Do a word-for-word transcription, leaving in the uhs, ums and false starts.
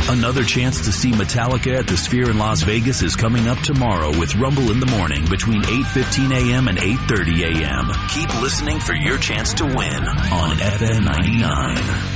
Another chance to see Metallica at the Sphere in Las Vegas is coming up tomorrow with Rumble in the Morning between eight fifteen a.m. and eight thirty a.m. Keep listening for your chance to win on F M ninety-nine.